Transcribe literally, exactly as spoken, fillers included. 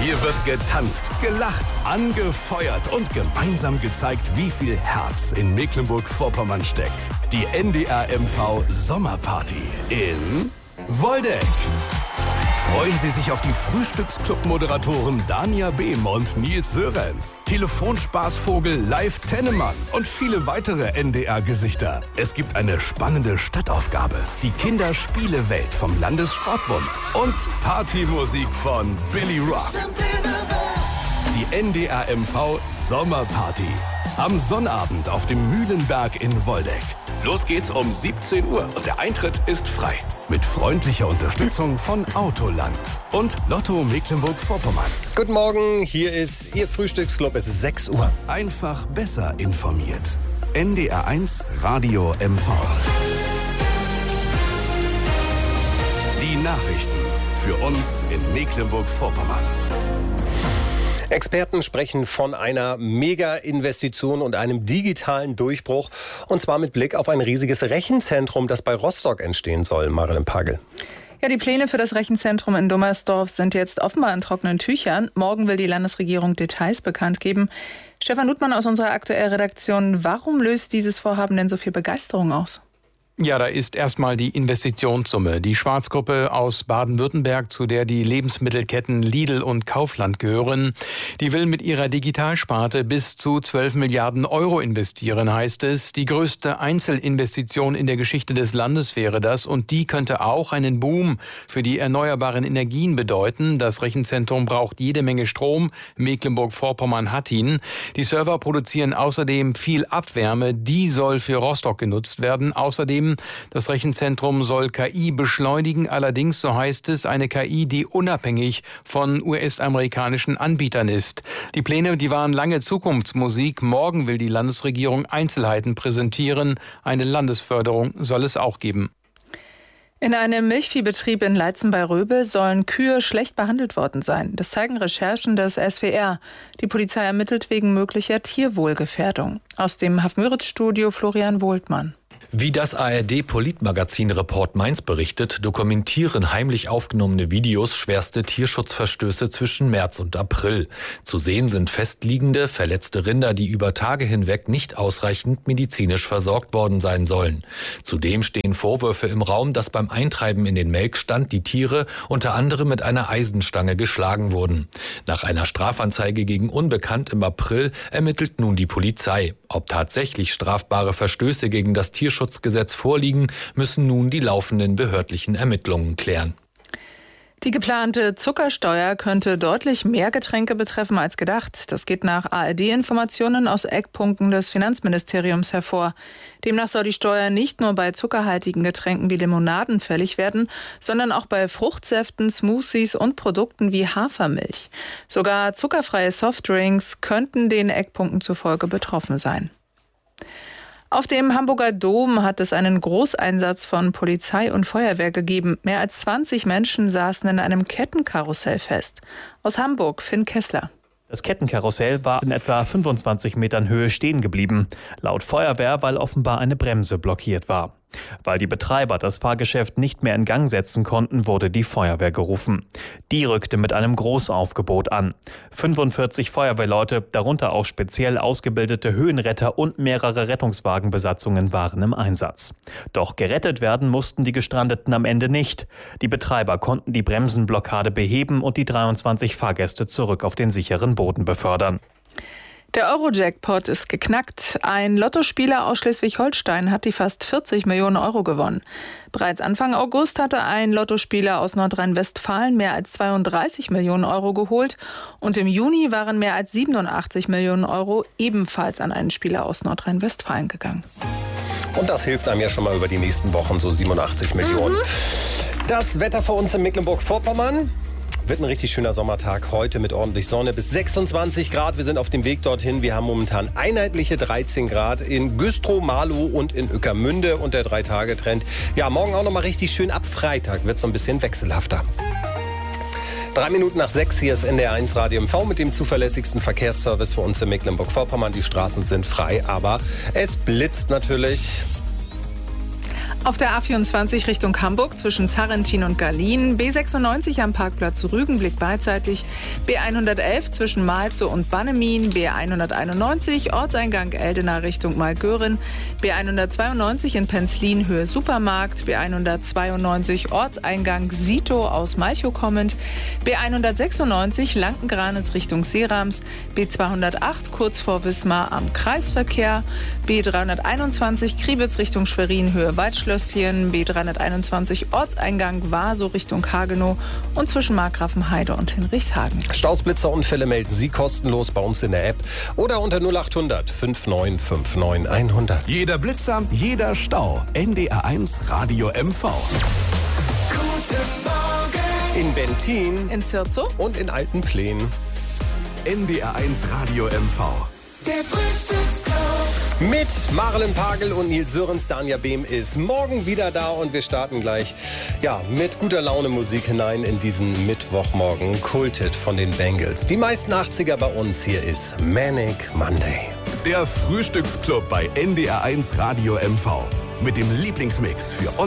Hier wird getanzt, gelacht, angefeuert und gemeinsam gezeigt, wie viel Herz in Mecklenburg-Vorpommern steckt. Die N D R M V Sommerparty in Woldeck. Freuen Sie sich auf die Frühstücksclub-Moderatoren Dania Behm und Nils Sörenz, Telefonspaßvogel Live Tennemann und viele weitere N D R-Gesichter. Es gibt eine spannende Stadtaufgabe, die Kinderspielewelt vom Landessportbund und Partymusik von Billy Rock. Die N D R M V Sommerparty. Am Sonnabend auf dem Mühlenberg in Woldeck. Los geht's um siebzehn Uhr und der Eintritt ist frei. Mit freundlicher Unterstützung von Autoland und Lotto Mecklenburg-Vorpommern. Guten Morgen, hier ist Ihr Frühstücksclub. Es ist sechs Uhr. Einfach besser informiert. N D R eins Radio M V. Die Nachrichten für uns in Mecklenburg-Vorpommern. Experten sprechen von einer Mega-Investition und einem digitalen Durchbruch. Und zwar mit Blick auf ein riesiges Rechenzentrum, das bei Rostock entstehen soll. Marilyn Pagel. Ja, die Pläne für das Rechenzentrum in Dummersdorf sind jetzt offenbar in trockenen Tüchern. Morgen will die Landesregierung Details bekannt geben. Stefan Ludmann aus unserer aktuellen Redaktion. Warum löst dieses Vorhaben denn so viel Begeisterung aus? Ja, da ist erstmal die Investitionssumme. Die Schwarzgruppe aus Baden-Württemberg, zu der die Lebensmittelketten Lidl und Kaufland gehören, die will mit ihrer Digitalsparte bis zu zwölf Milliarden Euro investieren, heißt es. Die größte Einzelinvestition in der Geschichte des Landes wäre das und die könnte auch einen Boom für die erneuerbaren Energien bedeuten. Das Rechenzentrum braucht jede Menge Strom. Mecklenburg-Vorpommern hat ihn. Die Server produzieren außerdem viel Abwärme. Die soll für Rostock genutzt werden. Außerdem das Rechenzentrum soll K I beschleunigen, allerdings, so heißt es, eine K I, die unabhängig von U S-amerikanischen Anbietern ist. Die Pläne, die waren lange Zukunftsmusik. Morgen will die Landesregierung Einzelheiten präsentieren. Eine Landesförderung soll es auch geben. In einem Milchviehbetrieb in Leitzen bei Röbel sollen Kühe schlecht behandelt worden sein. Das zeigen Recherchen des S W R. Die Polizei ermittelt wegen möglicher Tierwohlgefährdung. Aus dem Hafmüritz-Studio Florian Wohltmann. Wie das A R D-Politmagazin Report Mainz berichtet, dokumentieren heimlich aufgenommene Videos schwerste Tierschutzverstöße zwischen März und April. Zu sehen sind festliegende, verletzte Rinder, die über Tage hinweg nicht ausreichend medizinisch versorgt worden sein sollen. Zudem stehen Vorwürfe im Raum, dass beim Eintreiben in den Melkstand die Tiere unter anderem mit einer Eisenstange geschlagen wurden. Nach einer Strafanzeige gegen Unbekannt im April ermittelt nun die Polizei. Ob tatsächlich strafbare Verstöße gegen das Tierschutzgesetz vorliegen, müssen nun die laufenden behördlichen Ermittlungen klären. Die geplante Zuckersteuer könnte deutlich mehr Getränke betreffen als gedacht. Das geht nach A R D-Informationen aus Eckpunkten des Finanzministeriums hervor. Demnach soll die Steuer nicht nur bei zuckerhaltigen Getränken wie Limonaden fällig werden, sondern auch bei Fruchtsäften, Smoothies und Produkten wie Hafermilch. Sogar zuckerfreie Softdrinks könnten den Eckpunkten zufolge betroffen sein. Auf dem Hamburger Dom hat es einen Großeinsatz von Polizei und Feuerwehr gegeben. Mehr als zwanzig Menschen saßen in einem Kettenkarussell fest. Aus Hamburg, Finn Kessler. Das Kettenkarussell war in etwa fünfundzwanzig Metern Höhe stehen geblieben. Laut Feuerwehr, weil offenbar eine Bremse blockiert war. Weil die Betreiber das Fahrgeschäft nicht mehr in Gang setzen konnten, wurde die Feuerwehr gerufen. Die rückte mit einem Großaufgebot an. fünfundvierzig Feuerwehrleute, darunter auch speziell ausgebildete Höhenretter und mehrere Rettungswagenbesatzungen waren im Einsatz. Doch gerettet werden mussten die Gestrandeten am Ende nicht. Die Betreiber konnten die Bremsenblockade beheben und die dreiundzwanzig Fahrgäste zurück auf den sicheren Boden befördern. Der Euro-Jackpot ist geknackt. Ein Lottospieler aus Schleswig-Holstein hat die fast vierzig Millionen Euro gewonnen. Bereits Anfang August hatte ein Lottospieler aus Nordrhein-Westfalen mehr als zweiunddreißig Millionen Euro geholt. Und im Juni waren mehr als siebenundachtzig Millionen Euro ebenfalls an einen Spieler aus Nordrhein-Westfalen gegangen. Und das hilft einem ja schon mal über die nächsten Wochen, so siebenundachtzig Millionen. Mhm. Das Wetter für uns in Mecklenburg-Vorpommern. Wird ein richtig schöner Sommertag heute mit ordentlich Sonne bis sechsundzwanzig Grad. Wir sind auf dem Weg dorthin. Wir haben momentan einheitliche dreizehn Grad in Güstrow, Marlow und in Ueckermünde und der Drei-Tage-Trend. Ja, morgen auch noch mal richtig schön. Ab Freitag wird es so ein bisschen wechselhafter. Drei Minuten nach sechs, hier ist N D R eins Radio M V mit dem zuverlässigsten Verkehrsservice für uns in Mecklenburg-Vorpommern. Die Straßen sind frei, aber es blitzt natürlich. Auf der A vierundzwanzig Richtung Hamburg zwischen Zarrentin und Garlin, B sechsundneunzig am Parkplatz Rügenblick beidseitig, B hundertelf zwischen Malzow und Bannemin, B hunderteinundneunzig Ortseingang Eldena Richtung Malgörin, B hundertzweiundneunzig in Penzlin Höhe Supermarkt, B hundertzweiundneunzig Ortseingang Sito aus Malchow kommend, B hundertsechsundneunzig Lankengranitz Richtung Seerams, B zweihundertacht kurz vor Wismar am Kreisverkehr, B dreihunderteinundzwanzig Kriebitz Richtung Schwerin Höhe Waldschlösschen, B dreihunderteinundzwanzig Ortseingang Waso Richtung Hagenow und zwischen Markgrafenheide und Hinrichshagen. Staus, Blitzer, Unfälle melden Sie kostenlos bei uns in der App oder unter null acht hundert neunundfünfzig neunundfünfzig hundert. Jeder Blitzer, jeder Stau. N D R eins Radio M V. Guten Morgen. In Bentin. In Zirzow. Und in Altenplen. N D R eins Radio M V. Der Frühstücksclub. Mit Marlen Pagel und Nils Sörens. Danja Behm ist morgen wieder da und wir starten gleich ja, mit guter Laune Musik hinein in diesen Mittwochmorgen. Kultet von den Bengals. Die meisten achtziger bei uns. Hier ist Manic Monday. Der Frühstücksclub bei N D R eins Radio M V. Mit dem Lieblingsmix für